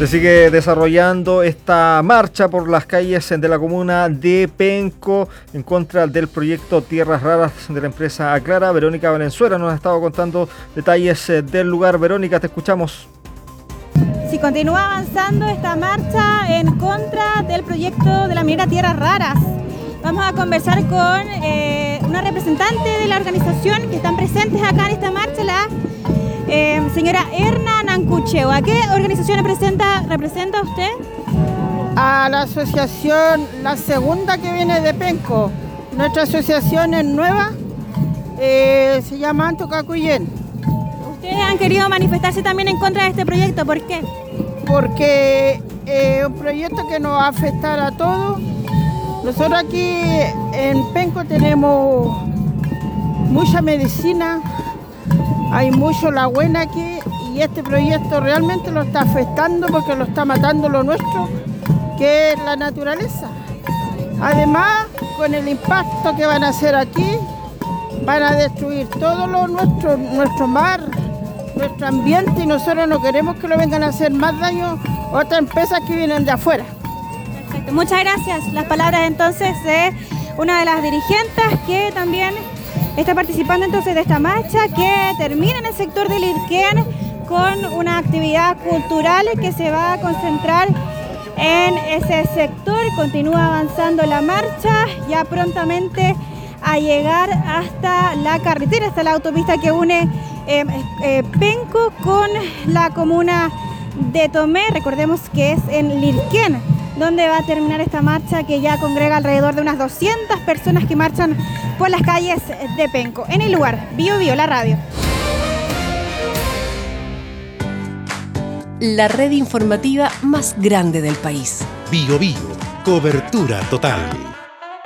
Se sigue desarrollando esta marcha por las calles de la comuna de Penco en contra del proyecto Tierras Raras de la empresa Aclara. Verónica Valenzuela nos ha estado contando detalles del lugar. Verónica, te escuchamos. Sí, continúa avanzando esta marcha en contra del proyecto de la minera Tierras Raras. Vamos a conversar con una representante de la organización que están presentes acá en esta marcha, la señora Erna Nancucheo. ¿A qué organización representa usted? A la asociación, la segunda que viene de Penco. Nuestra asociación es nueva, se llama Antocacuyén. Ustedes han querido manifestarse también en contra de este proyecto, ¿por qué? Porque es un proyecto que nos va a afectar a todos. Nosotros aquí en Penco tenemos mucha medicina, hay mucho la buena aquí y este proyecto realmente lo está afectando porque lo está matando lo nuestro, que es la naturaleza. Además, con el impacto que van a hacer aquí, van a destruir todo nuestro mar, nuestro ambiente, y nosotros no queremos que lo vengan a hacer más daño otras empresas que vienen de afuera. Perfecto, muchas gracias. Las palabras entonces de una de las dirigentes que también está participando entonces de esta marcha que termina en el sector del Lirquén con una actividad cultural que se va a concentrar en ese sector. Continúa avanzando la marcha ya prontamente a llegar hasta la carretera, hasta la autopista que une Penco con la comuna de Tomé. Recordemos que es en Lirquén donde va a terminar esta marcha que ya congrega alrededor de unas 200 personas que marchan por las calles de Penco. En el lugar, Bio Bio, la radio. La red informativa más grande del país. Bio Bio, cobertura total.